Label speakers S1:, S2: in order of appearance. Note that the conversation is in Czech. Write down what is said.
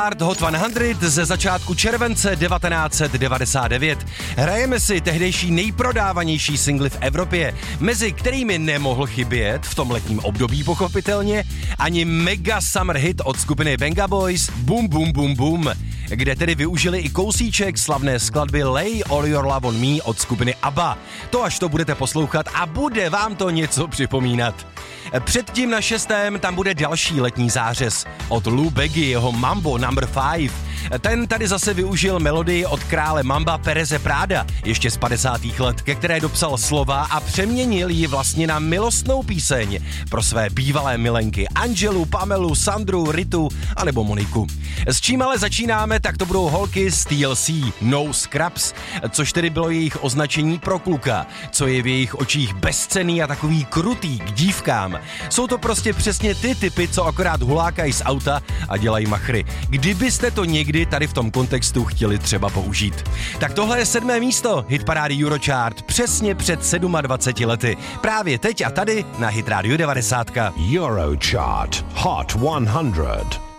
S1: Hot 100 ze začátku července 1999. Hrajeme si tehdejší nejprodávanější singly v Evropě, mezi kterými nemohl chybět, v tom letním období pochopitelně, ani mega summer hit od skupiny Venga Boys Boom Boom Boom Boom, kde tedy využili i kousíček slavné skladby Lay All Your Love on Me od skupiny ABBA. To až to budete poslouchat a bude vám to něco připomínat. Předtím na 6. tam bude další letní zářez od Lou Bega, jeho Mambo No. 5. Ten tady zase využil melodii od krále Mamba Pereze Prada ještě z 50. let, ke které dopsal slova a přeměnil ji vlastně na milostnou píseň pro své bývalé milenky Angelu, Pamelu, Sandru, Ritu anebo Moniku. S čím ale začínáme, tak to budou holky z TLC, No Scrubs, což tedy bylo jejich označení pro kluka, co je v jejich očích bezcenný a takový krutý k dívkám. Jsou to prostě přesně ty typy, co akorát hulákají z auta a dělají machry. Kdybyste to někdy tady v tom kontextu chtěli třeba použít. Tak tohle je 7. místo hitparády Eurochart přesně před 27 lety. Právě teď a tady na Hit Radio 90.
S2: Eurochart Hot 100.